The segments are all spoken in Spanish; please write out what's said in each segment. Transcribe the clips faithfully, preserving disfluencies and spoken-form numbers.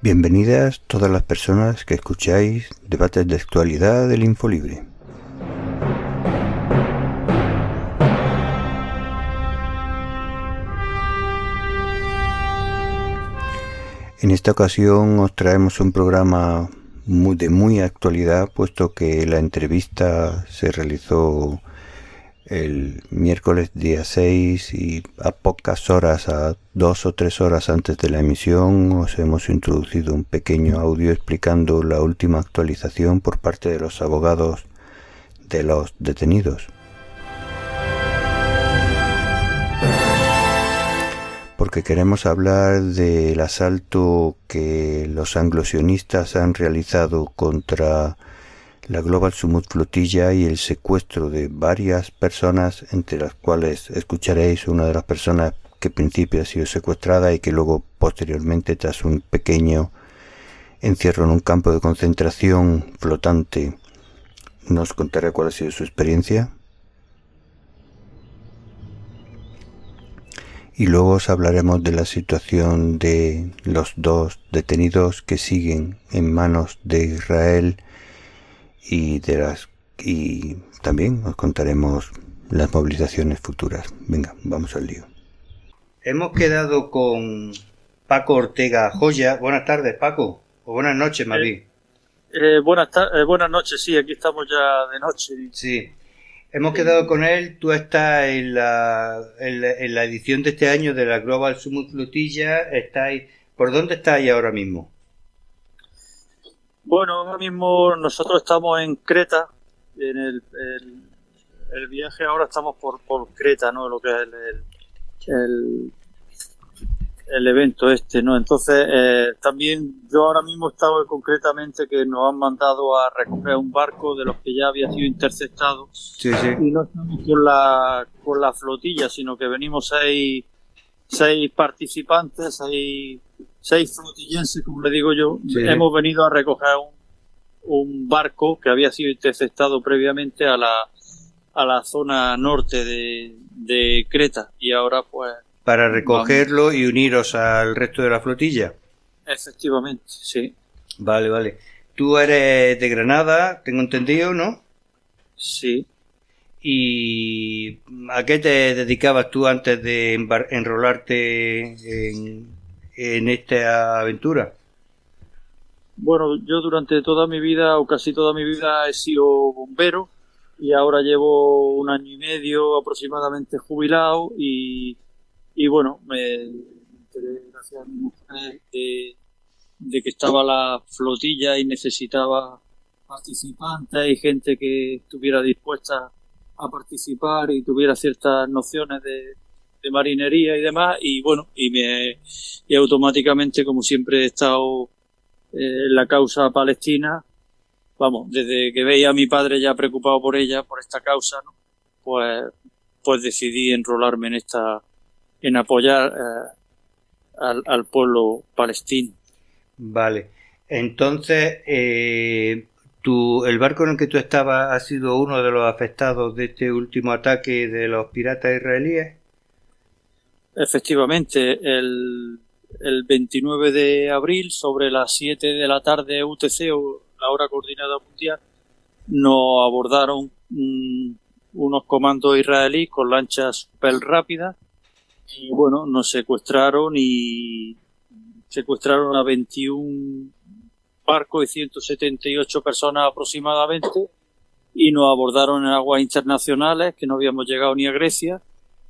Bienvenidas todas las personas que escucháis debates de actualidad del Infolibre. En esta ocasión os traemos un programa muy, de muy actualidad, puesto que la entrevista se realizó el miércoles día seis y a pocas horas, a dos o tres horas antes de la emisión, os hemos introducido un pequeño audio explicando la última actualización por parte de los abogados de los detenidos. Porque queremos hablar del asalto que los anglosionistas han realizado contra la Global Summit Flotilla y el secuestro de varias personas, entre las cuales escucharéis una de las personas que en principio ha sido secuestrada y que luego posteriormente, tras un pequeño encierro en un campo de concentración flotante, nos contará cuál ha sido su experiencia. Y luego os hablaremos de la situación de los dos detenidos que siguen en manos de Israel y de las y también os contaremos las movilizaciones futuras. Venga, vamos al lío. Hemos quedado con Paco Ortega Joya. Buenas tardes, Paco. O buenas noches, más bien. Eh, eh, buenas, eh, buenas noches, sí, aquí estamos ya de noche. Sí. Hemos quedado con él. Tú estás en la, en la, en la edición de este año de la Global Summit Flotilla. Estáis, ¿por dónde estáis ahora mismo? Bueno, ahora mismo nosotros estamos en Creta. En el, el, el viaje ahora estamos por, por Creta, ¿no? Lo que es el, el, el, el evento este, ¿no? Entonces, eh, también yo ahora mismo he estado concretamente que nos han mandado a recoger un barco de los que ya había sido interceptado. Sí, sí. Y no estamos con la, con la flotilla, sino que venimos seis, seis participantes, seis, seis flotillenses, como le digo yo. Sí. Hemos venido a recoger un, un barco que había sido interceptado previamente a la, a la zona norte de, de Creta. Y ahora, pues, para recogerlo vamos. Y uniros al resto de la flotilla. Efectivamente, sí. Vale, vale. Tú eres de Granada, tengo entendido, ¿no? Sí. ¿Y a qué te dedicabas tú antes de enrolarte en, en esta aventura? Bueno, yo durante toda mi vida, o casi toda mi vida, he sido bombero y ahora llevo un año y medio aproximadamente jubilado y Y bueno, me enteré gracias a mi mujer de, de que estaba la flotilla y necesitaba participantes y gente que estuviera dispuesta a participar y tuviera ciertas nociones de, de marinería y demás. Y bueno, y, me, y automáticamente, como siempre he estado eh, en la causa palestina, vamos, desde que veía a mi padre ya preocupado por ella, por esta causa, ¿no? pues, pues decidí enrolarme en esta en apoyar eh, al, al pueblo palestino. Vale. Entonces, eh, tú, el barco en el que tú estabas ha sido uno de los afectados de este último ataque de los piratas israelíes. Efectivamente, el, el veintinueve de abril, sobre las siete de la tarde U T C, o la hora coordinada mundial, nos abordaron mm, unos comandos israelíes con lanchas super rápidas. Y bueno, nos secuestraron y secuestraron a veintiún barcos y ciento setenta y ocho personas aproximadamente y nos abordaron en aguas internacionales, que no habíamos llegado ni a Grecia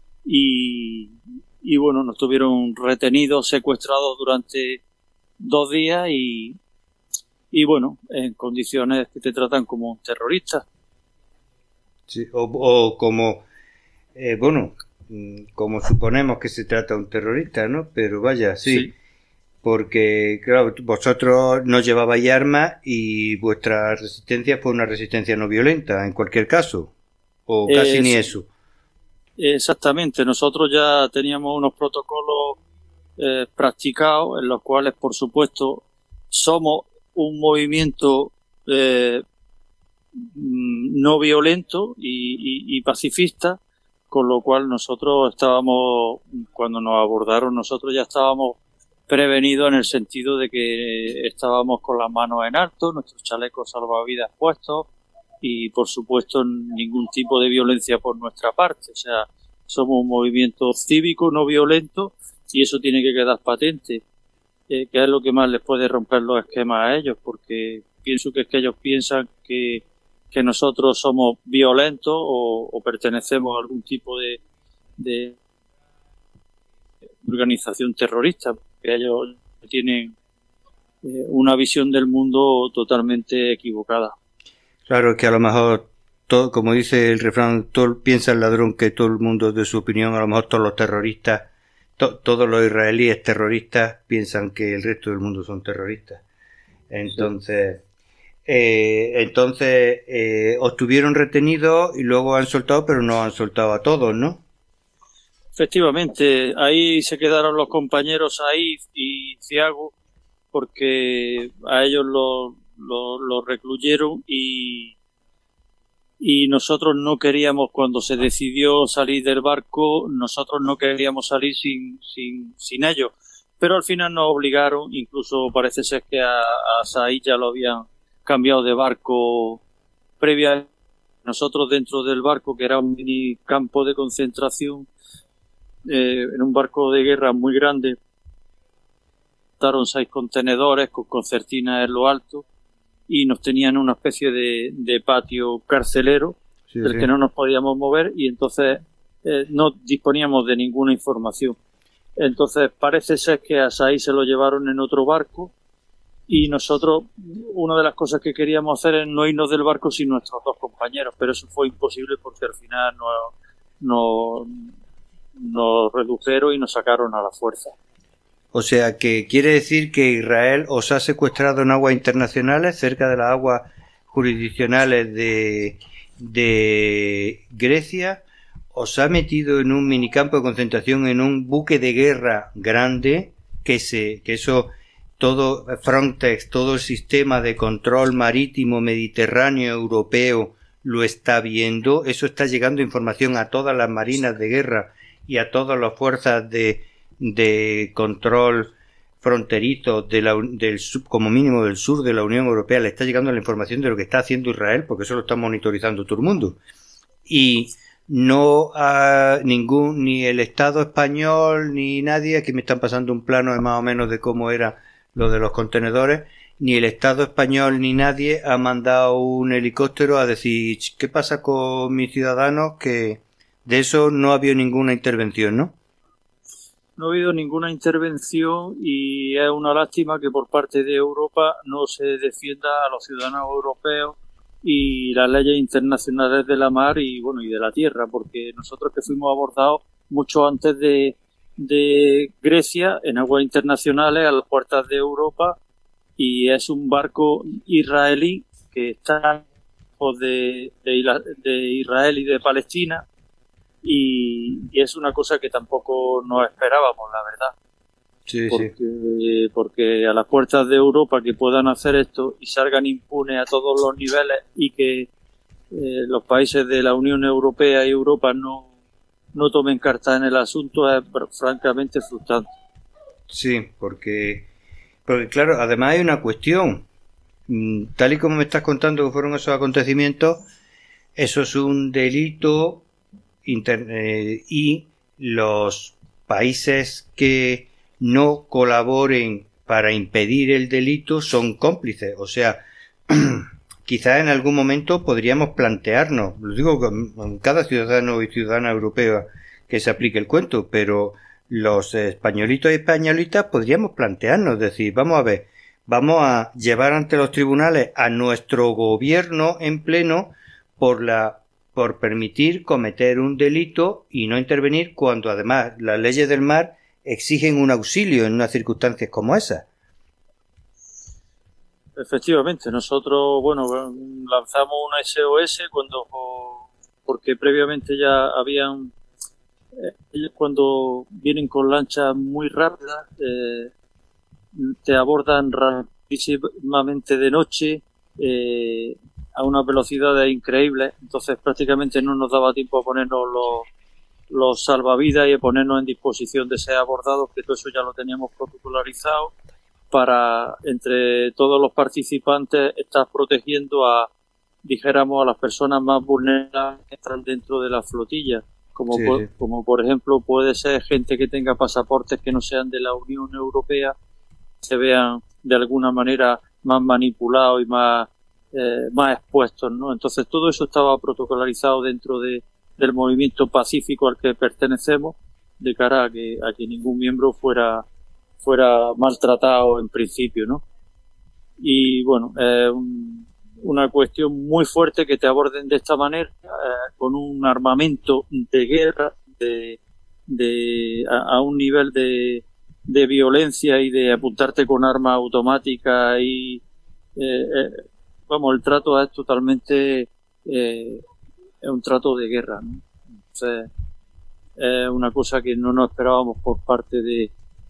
y, y bueno, nos tuvieron retenidos, secuestrados durante dos días y, y bueno, en condiciones que te tratan como un terrorista. Sí, o, o como, eh, bueno... como suponemos que se trata de un terrorista, ¿no? Pero vaya, sí, sí. Porque, claro, vosotros no llevabais armas y vuestra resistencia fue una resistencia no violenta, en cualquier caso, o casi eh, ni eso. Exactamente, nosotros ya teníamos unos protocolos eh, practicados, en los cuales, por supuesto, somos un movimiento eh, no violento y, y, y pacifista, con lo cual nosotros estábamos, cuando nos abordaron, nosotros ya estábamos prevenidos en el sentido de que estábamos con las manos en alto, nuestros chalecos salvavidas puestos y, por supuesto, ningún tipo de violencia por nuestra parte. O sea, somos un movimiento cívico, no violento, y eso tiene que quedar patente, eh, que es lo que más les puede romper los esquemas a ellos, porque pienso que es que ellos piensan que, que nosotros somos violentos o, o pertenecemos a algún tipo de, de organización terrorista, que ellos tienen eh, una visión del mundo totalmente equivocada. Claro, que a lo mejor, todo, como dice el refrán, todo piensa el ladrón que todo el mundo es de su opinión. A lo mejor todos los terroristas, to, todos los israelíes terroristas piensan que el resto del mundo son terroristas. Entonces, sí. eh, entonces eh, os tuvieron retenidos y luego han soltado, pero no han soltado a todos, ¿no? Efectivamente, ahí se quedaron los compañeros Said y Thiago, porque a ellos los lo, lo recluyeron y, y nosotros no queríamos, cuando se decidió salir del barco, nosotros no queríamos salir sin, sin, sin ellos, pero al final nos obligaron. Incluso parece ser que a, a Said ya lo habían cambiado de barco previa. Nosotros dentro del barco, que era un mini campo de concentración, Eh, en un barco de guerra muy grande, estaron seis contenedores con concertinas en lo alto y nos tenían una especie de, de patio carcelero, sí, del sí. que no nos podíamos mover, y entonces eh, no disponíamos de ninguna información. Entonces parece ser que a Said se lo llevaron en otro barco y nosotros, una de las cosas que queríamos hacer es no irnos del barco sin nuestros dos compañeros, pero eso fue imposible porque al final no, no nos redujeron y nos sacaron a la fuerza. O sea, que quiere decir que Israel os ha secuestrado en aguas internacionales, cerca de las aguas jurisdiccionales de, de Grecia, os ha metido en un minicampo de concentración, en un buque de guerra grande, que se, que eso, todo Frontex, todo el sistema de control marítimo mediterráneo europeo lo está viendo. Eso está llegando información a todas las marinas de guerra y a todas las fuerzas de, de control fronterizo de la, del como mínimo del sur de la Unión Europea. Le está llegando la información de lo que está haciendo Israel, porque eso lo está monitorizando todo el mundo. Y no a ningún, ni el Estado español, ni nadie, aquí me están pasando un plano de más o menos de cómo era lo de los contenedores, ni el Estado español ni nadie ha mandado un helicóptero a decir ¿qué pasa con mis ciudadanos? Que de eso no ha habido ninguna intervención, ¿no? No ha habido ninguna intervención y es una lástima que por parte de Europa no se defienda a los ciudadanos europeos y las leyes internacionales de la mar y bueno y de la tierra, porque nosotros que fuimos abordados mucho antes de, de Grecia en aguas internacionales a las puertas de Europa, y es un barco israelí que está de, de, de Israel y de Palestina. Y, y es una cosa que tampoco nos esperábamos, la verdad. Sí, porque, sí. porque a las puertas de Europa que puedan hacer esto y salgan impunes a todos los niveles y que eh, los países de la Unión Europea y Europa no, no tomen carta en el asunto es francamente frustrante. Sí, porque, porque claro, además hay una cuestión. Tal y como me estás contando que fueron esos acontecimientos, eso es un delito. Inter- eh, y los países que no colaboren para impedir el delito son cómplices. O sea, quizás en algún momento podríamos plantearnos, lo digo con, con cada ciudadano y ciudadana europea que se aplique el cuento, pero los españolitos y españolitas podríamos plantearnos, decir, vamos a ver, vamos a llevar ante los tribunales a nuestro gobierno en pleno por la por permitir cometer un delito y no intervenir cuando además las leyes del mar exigen un auxilio en unas circunstancias como esas. Efectivamente, nosotros, bueno, lanzamos una S O S cuando, porque previamente ya habían, ellos cuando vienen con lanchas muy rápidas, eh, te abordan rapidísimamente de noche, eh, a unas velocidades increíbles, entonces prácticamente no nos daba tiempo a ponernos los, los salvavidas y ponernos en disposición de ser abordados, que todo eso ya lo teníamos protocolarizado para, entre todos los participantes, estar protegiendo a, dijéramos, a las personas más vulnerables que están dentro de la flotilla, como, sí, por, sí. como por ejemplo puede ser gente que tenga pasaportes que no sean de la Unión Europea, se vean de alguna manera más manipulados y más, eh, más expuestos, ¿no? Entonces todo eso estaba protocolarizado dentro de del movimiento pacífico al que pertenecemos, de cara a que, a que ningún miembro fuera fuera maltratado en principio, ¿no? Y bueno, eh, un, una cuestión muy fuerte que te aborden de esta manera, eh, con un armamento de guerra, de, de a, a un nivel de, de violencia y de apuntarte con armas automáticas y eh, eh, vamos, el trato es totalmente eh, es un trato de guerra, ¿no? Entonces, es una cosa que no nos esperábamos por parte de,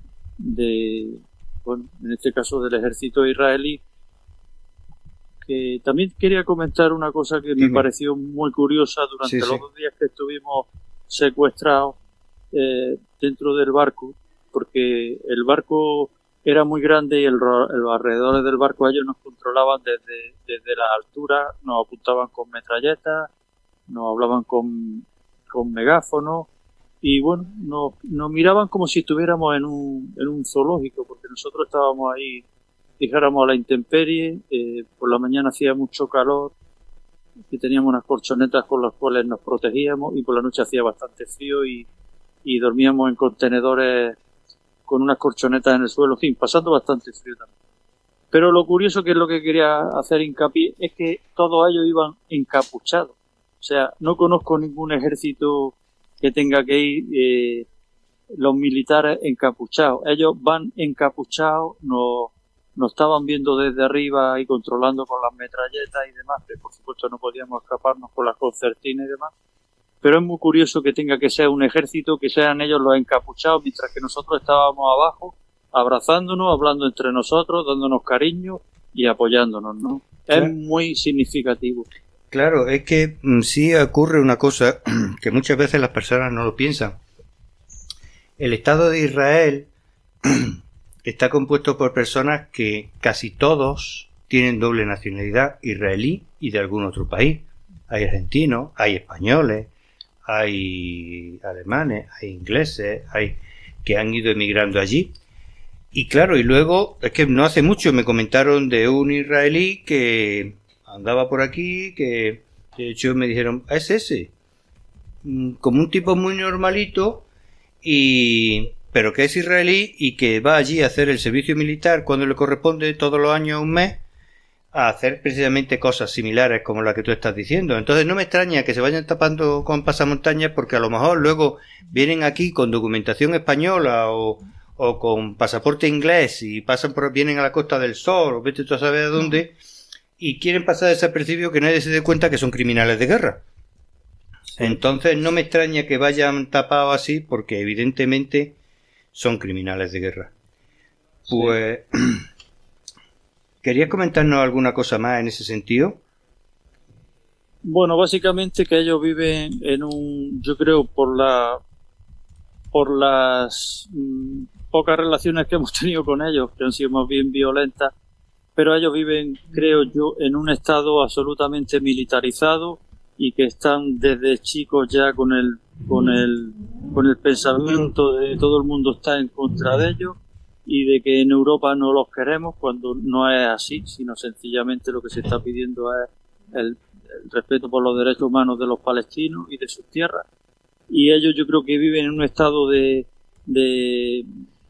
de, bueno, en este caso del ejército israelí. Que también quería comentar una cosa que me Dime. pareció muy curiosa durante sí, los sí. dos días que estuvimos secuestrados eh, dentro del barco, porque el barco era muy grande y el, los alrededores del barco ellos nos controlaban desde, desde la altura, nos apuntaban con metralletas, nos hablaban con, con megáfonos y bueno, nos, nos miraban como si estuviéramos en un, en un zoológico, porque nosotros estábamos ahí, dijéramos, a la intemperie, eh, por la mañana hacía mucho calor y teníamos unas colchonetas con las cuales nos protegíamos, y por la noche hacía bastante frío y, y dormíamos en contenedores con unas colchonetas en el suelo, en fin, pasando bastante frío también. Pero lo curioso, que es lo que quería hacer hincapié, es que todos ellos iban encapuchados. O sea, no conozco ningún ejército que tenga que ir eh, los militares encapuchados. Ellos van encapuchados, nos, nos estaban viendo desde arriba y controlando con las metralletas y demás, que por supuesto no podíamos escaparnos con las concertinas y demás. Pero es muy curioso que tenga que ser un ejército, que sean ellos los encapuchados, mientras que nosotros estábamos abajo, abrazándonos, hablando entre nosotros, dándonos cariño y apoyándonos, ¿no? Claro. Es muy significativo. Claro, es que sí ocurre una cosa que muchas veces las personas no lo piensan. El Estado de Israel está compuesto por personas que casi todos tienen doble nacionalidad, israelí y de algún otro país. Hay argentinos, hay españoles, hay alemanes, hay ingleses, hay que han ido emigrando allí. Y claro, y luego, es que no hace mucho me comentaron de un israelí que andaba por aquí, que de hecho me dijeron, es ese, como un tipo muy normalito, y pero que es israelí y que va allí a hacer el servicio militar cuando le corresponde todos los años un mes, a hacer precisamente cosas similares como la que tú estás diciendo. Entonces no me extraña que se vayan tapando con pasamontañas, porque a lo mejor luego vienen aquí con documentación española o, o con pasaporte inglés y pasan por vienen a la Costa del Sol o vete tú a saber a dónde, y quieren pasar desapercibido, que nadie se dé cuenta que son criminales de guerra. Sí. Entonces no me extraña que vayan tapados así, porque evidentemente son criminales de guerra. Pues sí. ¿Querías comentarnos alguna cosa más en ese sentido? Bueno, básicamente que ellos viven en un, yo creo, por la por las mmm, pocas relaciones que hemos tenido con ellos, que han sido más bien violentas, pero ellos viven, creo yo, en un estado absolutamente militarizado y que están desde chicos ya con el con el con el pensamiento de todo el mundo está en contra de ellos y de que en Europa no los queremos, cuando no es así, sino sencillamente lo que se está pidiendo es el, el respeto por los derechos humanos de los palestinos y de sus tierras. Y ellos, yo creo que viven en un estado de de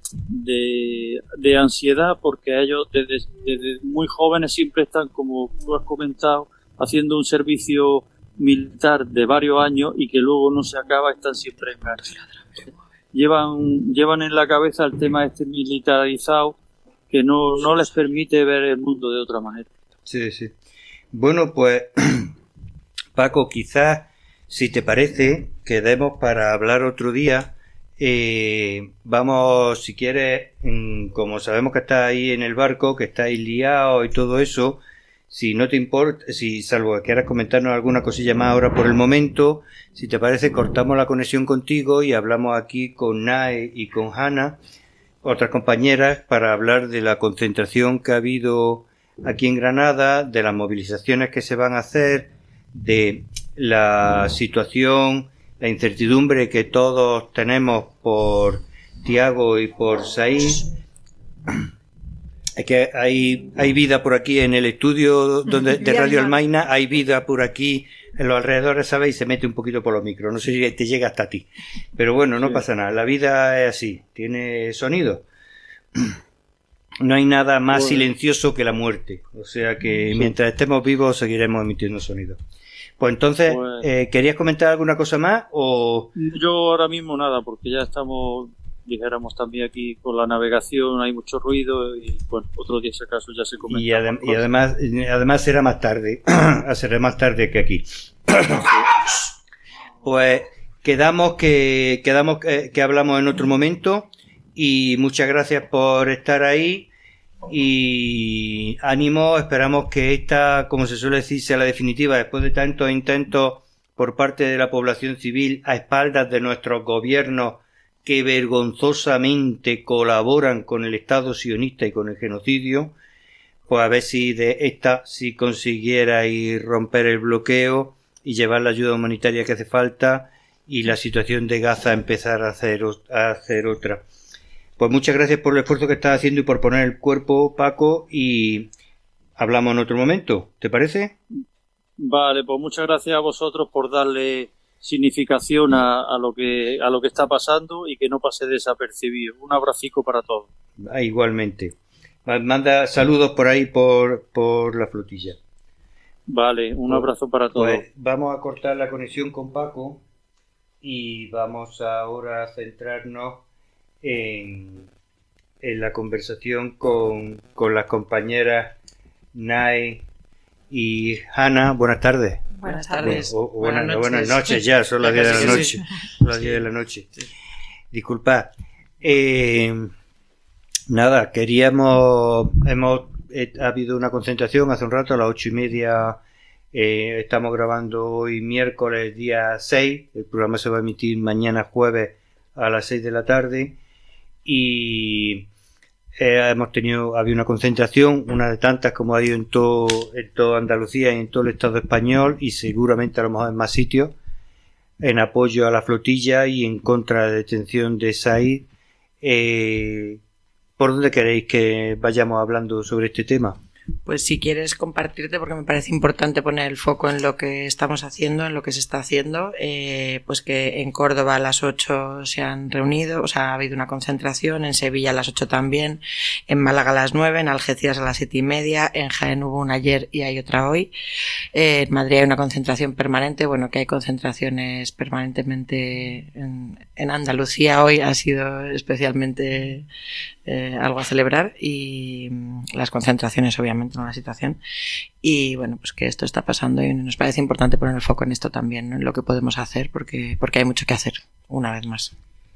de, de ansiedad, porque ellos desde, desde muy jóvenes siempre están, como tú has comentado, haciendo un servicio militar de varios años y que luego no se acaba, están siempre en cárcel. Llevan, llevan en la cabeza el tema este militarizado que no, no les permite ver el mundo de otra manera. Sí, sí. Bueno, pues Paco, quizás, si te parece, quedemos para hablar otro día. Eh, vamos, si quieres, como sabemos que estás ahí en el barco, que estáis liados y todo eso, si no te importa, si salvo que quieras comentarnos alguna cosilla más ahora por el momento, si te parece, cortamos la conexión contigo y hablamos aquí con Nae y con Hanna, otras compañeras, para hablar de la concentración que ha habido aquí en Granada, de las movilizaciones que se van a hacer, de la situación, la incertidumbre que todos tenemos por Tiago y por Said. Es que hay, hay vida por aquí en el estudio donde, de Radio Almaina, hay vida por aquí en los alrededores, ¿sabéis? Se mete un poquito por los micros, no sé si te llega hasta ti. Pero bueno, no sí. pasa nada, la vida es así, tiene sonido. No hay nada más bueno. silencioso que la muerte, o sea que sí. mientras estemos vivos seguiremos emitiendo sonido. Pues entonces, pues, eh, ¿querías comentar alguna cosa más? O yo ahora mismo nada, porque ya estamos... dijéramos también aquí con la navegación hay mucho ruido y bueno, otro día si acaso ya se comenta. Y, adem- y además además será más tarde, será más tarde que aquí. Pues quedamos que quedamos que, que hablamos en otro momento y muchas gracias por estar ahí y ánimo, esperamos que esta, como se suele decir, sea la definitiva después de tantos intentos por parte de la población civil a espaldas de nuestros gobiernos que vergonzosamente colaboran con el Estado sionista y con el genocidio, pues a ver si de esta, si consiguiera ir romper el bloqueo y llevar la ayuda humanitaria que hace falta y la situación de Gaza empezar a hacer, a hacer otra. Pues muchas gracias por el esfuerzo que estás haciendo y por poner el cuerpo, Paco, y hablamos en otro momento, ¿te parece? Vale, pues muchas gracias a vosotros por darle significación a, a lo que a lo que está pasando y que no pase desapercibido. Un abracico para todos. Ah, igualmente. Manda saludos por ahí por, por la flotilla. Vale, un abrazo para todos. Pues vamos a cortar la conexión con Paco y vamos ahora a centrarnos en, en la conversación con, con las compañeras Nae y Hanna. Buenas tardes. Buenas tardes. O, o buenas, buenas, noches. buenas noches ya, son las diez de la noche. Son las diez de la noche. Disculpad. Eh, nada, queríamos, hemos, eh, ha habido una concentración hace un rato a las ocho y media. Eh, estamos grabando hoy miércoles día seis. El programa se va a emitir mañana jueves a las seis de la tarde. Y Eh, hemos tenido, había una concentración, una de tantas como ha habido en todo, en toda Andalucía y en todo el Estado español y seguramente a lo mejor en más sitios, en apoyo a la flotilla y en contra de la detención de Said. Eh, ¿Por dónde queréis que vayamos hablando sobre este tema? Pues si quieres compartirte, porque me parece importante poner el foco en lo que estamos haciendo, en lo que se está haciendo, eh, pues que en Córdoba a las ocho se han reunido, o sea, ha habido una concentración, en Sevilla a las ocho también, en Málaga a las nueve, en Algeciras a las siete y media, en Jaén hubo una ayer y hay otra hoy, eh, en Madrid hay una concentración permanente, bueno, que hay concentraciones permanentemente en, en Andalucía hoy ha sido especialmente eh, algo a celebrar y las concentraciones obviamente en la situación y bueno, pues que esto está pasando y nos parece importante poner el foco en esto también, ¿no? En lo que podemos hacer porque, porque hay mucho que hacer, una vez más.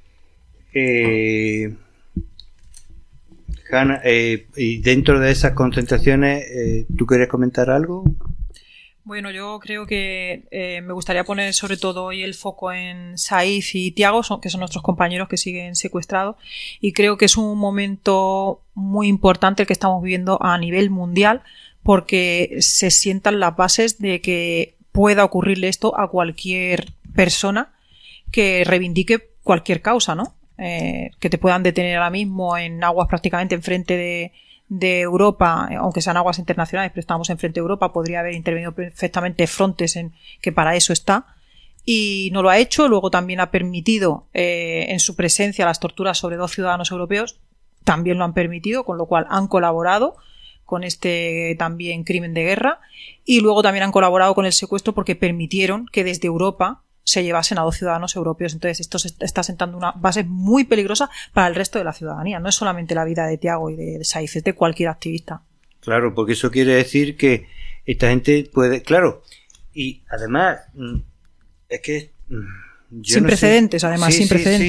Eh, Hanna, eh, y dentro de esas concentraciones, eh, ¿tú quieres comentar algo? Bueno, yo creo que eh, me gustaría poner sobre todo hoy el foco en Saif y Tiago, son, que son nuestros compañeros que siguen secuestrados, y creo que es un momento muy importante el que estamos viviendo a nivel mundial porque se sientan las bases de que pueda ocurrirle esto a cualquier persona que reivindique cualquier causa, ¿no? Eh, que te puedan detener ahora mismo en aguas prácticamente enfrente de de Europa, aunque sean aguas internacionales, pero estamos enfrente de Europa, podría haber intervenido perfectamente Frontex, en que para eso está, y no lo ha hecho. Luego también ha permitido eh, en su presencia las torturas sobre dos ciudadanos europeos, también lo han permitido, con lo cual han colaborado con este también crimen de guerra, y luego también han colaborado con el secuestro porque permitieron que desde Europa se llevasen a dos ciudadanos europeos. Entonces esto se está sentando una base muy peligrosa para el resto de la ciudadanía. No es solamente la vida de Tiago y de Saif, es de cualquier activista. Claro, porque eso quiere decir que esta gente puede... Claro, y además es que... Yo sin no precedentes, sé. además, sí, sin sí, precedentes. Sí.